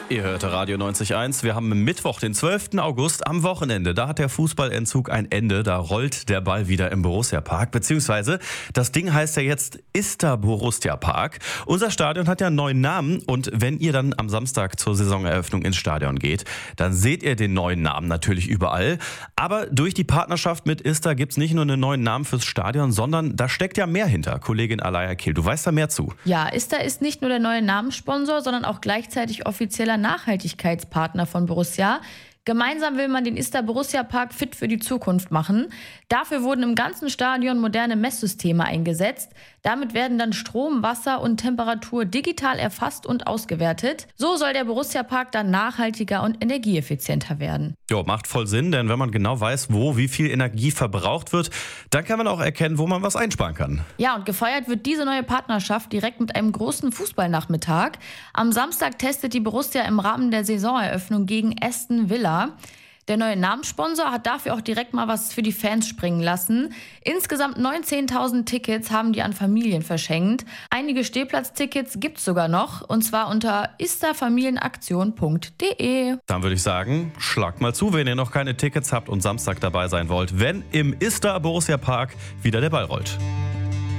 Ihr hört Radio 90.1. Wir haben Mittwoch, den 12. August, am Wochenende. Da hat der Fußballentzug ein Ende. Da rollt der Ball wieder im Borussia-Park. Beziehungsweise, das Ding heißt ja jetzt Ista Borussia-Park. Unser Stadion hat ja einen neuen Namen. Und wenn ihr dann am Samstag zur Saisoneröffnung ins Stadion geht, dann seht ihr den neuen Namen natürlich überall. Aber durch die Partnerschaft mit Ista gibt es nicht nur einen neuen Namen fürs Stadion, sondern da steckt ja mehr hinter. Kollegin Alaya Kehl, du weißt da mehr zu. Ja, Ista ist nicht nur der neue Namenssponsor, sondern auch gleichzeitig offizieller Nachhaltigkeitspartner von Borussia. Gemeinsam will man den Ista Borussia Park fit für die Zukunft machen. Dafür wurden im ganzen Stadion moderne Messsysteme eingesetzt. Damit werden dann Strom, Wasser und Temperatur digital erfasst und ausgewertet. So soll der Borussia Park dann nachhaltiger und energieeffizienter werden. Jo, macht voll Sinn, denn wenn man genau weiß, wo wie viel Energie verbraucht wird, dann kann man auch erkennen, wo man was einsparen kann. Ja, und gefeiert wird diese neue Partnerschaft direkt mit einem großen Fußballnachmittag. Am Samstag testet die Borussia im Rahmen der Saisoneröffnung gegen Aston Villa. Der neue Namenssponsor hat dafür auch direkt mal was für die Fans springen lassen. Insgesamt 19.000 Tickets haben die an Familien verschenkt. Einige Stehplatztickets gibt's sogar noch, und zwar unter istafamilienaktion.de. Dann würde ich sagen, schlagt mal zu, wenn ihr noch keine Tickets habt und Samstag dabei sein wollt, wenn im Ista Borussia Park wieder der Ball rollt.